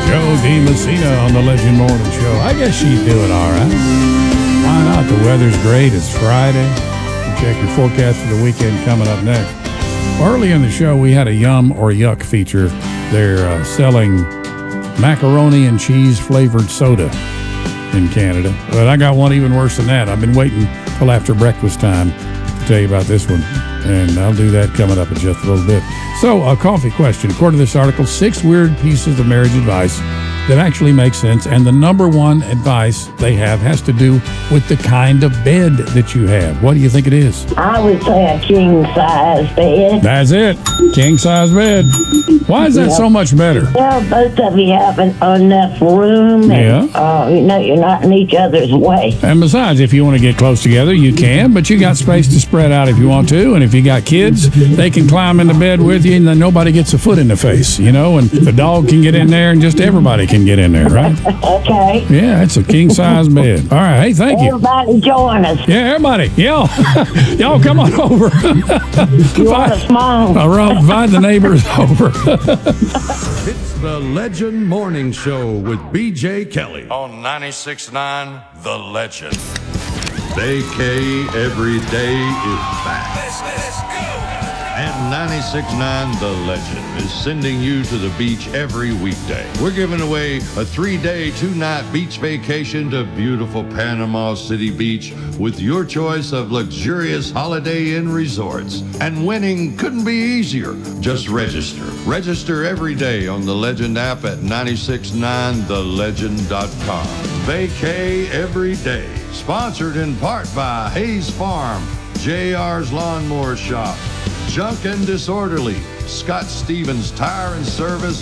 Joe DiMessina on the Legend Morning Show. I guess she's doing all right. Why not? The weather's great. It's Friday. Check your forecast for the weekend coming up next. Early in the show, we had a Yum or Yuck feature. They're selling macaroni and cheese flavored soda in Canada. But I got one even worse than that. I've been waiting till after breakfast time to tell you about this one. And I'll do that coming up in just a little bit. So, a coffee question. According to this article, 6 weird pieces of marriage advice that actually make sense. And the number one advice they have has to do with the kind of bed that you have. What do you think it is? I would say a king-size bed. That's it. King-size bed. Why is that so much better? Well, both of you have enough room. And, you're not in each other's way. And besides, if you want to get close together, you can, but you got space to spread out if you want to. And if you got kids, they can climb into bed with you, and then nobody gets a foot in the face, and the dog can get in there, and just everybody can get in there, right? Okay. Yeah, it's a king-size bed. All right, hey, thank you. Everybody join us. Yeah, everybody. Y'all come on over. You want a small? All right, invite the neighbors over. It's the Legend Morning Show with B.J. Kelly On 96.9 The Legend. Vacay every day is back. Let's go. And 96.9 The Legend is sending you to the beach every weekday. We're giving away a 3-day, 2-night beach vacation to beautiful Panama City Beach with your choice of luxurious Holiday Inn resorts. And winning couldn't be easier. Just register. Register every day on the Legend app at 969thelegend.com. Vacay every day. Sponsored in part by Hayes Farm, JR's Lawnmower Shop, Junk and Disorderly, Scott Stevens Tire and Service,